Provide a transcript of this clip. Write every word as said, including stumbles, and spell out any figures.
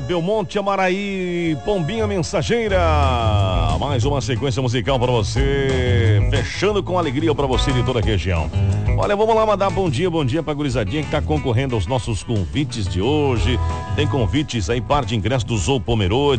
Belmonte, Amaraí, Pombinha Mensageira. Mais uma sequência musical para você, fechando com alegria para você de toda a região. Olha, vamos lá mandar bom dia, bom dia pra gurizadinha que tá concorrendo aos nossos convites de hoje. Tem convites aí, par de ingressos do Zoo Pomerode.